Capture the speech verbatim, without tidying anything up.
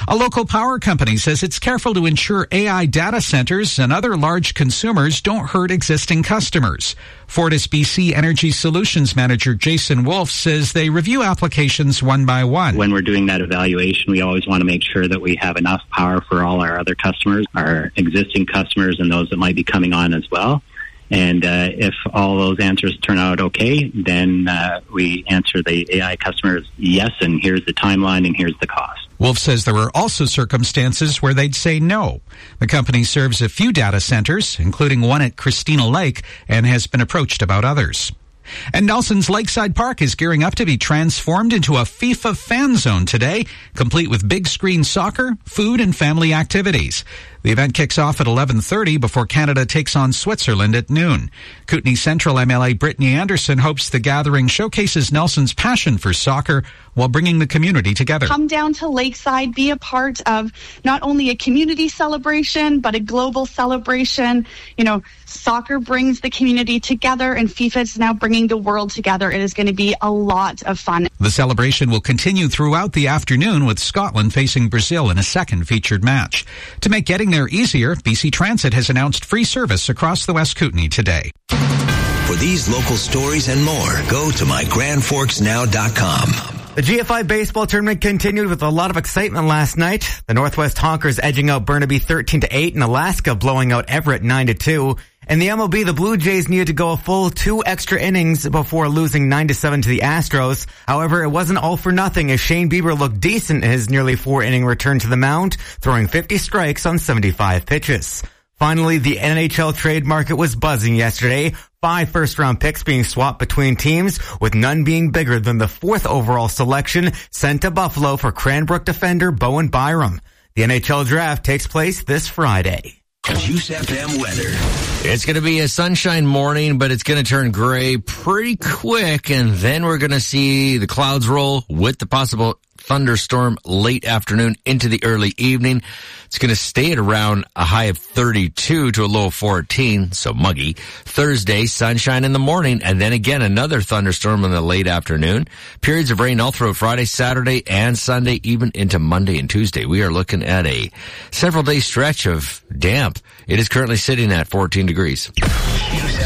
A local power company says it's careful to ensure A I data centers and other large consumers don't hurt existing customers. FortisBC Energy Solutions Manager Jason Wolf says they review applications one by one. When we're doing that evaluation, we always want to make sure that we have enough power for all our other customers, our existing customers, and those that might be coming on as well. And uh, if all those answers turn out okay, then uh, we answer the A I customers yes, and here's the timeline and here's the cost. Wolf says there are also circumstances where they'd say no. The company serves a few data centers, including one at Christina Lake, and has been approached about others. And Nelson's Lakeside Park is gearing up to be transformed into a FIFA fan zone today, complete with big screen soccer, food, and family activities. The event kicks off at eleven thirty before Canada takes on Switzerland at noon. Kootenay Central M L A Brittany Anderson hopes the gathering showcases Nelson's passion for soccer while bringing the community together. Come down to Lakeside, be a part of not only a community celebration, but a global celebration. You know, soccer brings the community together, and FIFA is now bringing the world together. It is going to be a lot of fun. The celebration will continue throughout the afternoon with Scotland facing Brazil in a second featured match. To make getting there easier, B C Transit has announced free service across the West Kootenay today. For these local stories and more, go to my grand forks now dot com. The G F I baseball tournament continued with a lot of excitement last night. The Northwest Honkers edging out Burnaby thirteen to eight and Alaska blowing out Everett nine to two. In the M L B, the Blue Jays needed to go a full two extra innings before losing nine to seven to the Astros. However, it wasn't all for nothing as Shane Bieber looked decent in his nearly four inning return to the mound, throwing fifty strikes on seventy-five pitches. Finally, the N H L trade market was buzzing yesterday. Five first-round picks being swapped between teams, with none being bigger than the fourth overall selection sent to Buffalo for Cranbrook defender Bowen Byram. The N H L draft takes place this Friday. Juice F M weather. It's going to be a sunshine morning, but it's going to turn gray pretty quick, and then we're going to see the clouds roll with the possible thunderstorm late afternoon into the early evening. It's going to stay at around a high of thirty-two to a low of fourteen, so muggy. Thursday, sunshine in the morning, and then again another thunderstorm in the late afternoon. Periods of rain all throughout Friday, Saturday, and Sunday, even into Monday and Tuesday. We are looking at a several-day stretch of damp. It is currently sitting at fourteen degrees.